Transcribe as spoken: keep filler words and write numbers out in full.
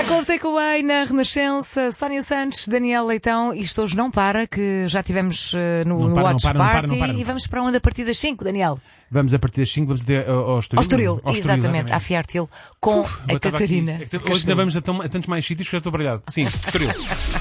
Michael Takeaway na Renascença, Sónia Santos, Daniel Leitão, isto hoje não para, que já tivemos uh, no, Não no para, Watch não para, não para, Party não para, não e para. vamos para onde a partir das cinco, Daniel? Vamos a partir das cinco, vamos até ao, ao Estoril. Ao Estoril, Ao Estoril, exatamente, à Fiartil, com Uf, a eu estava Catarina. aqui. É que hoje ainda vamos a, tão- a tantos mais sítios que já estou baralhado. Sim, Estoril.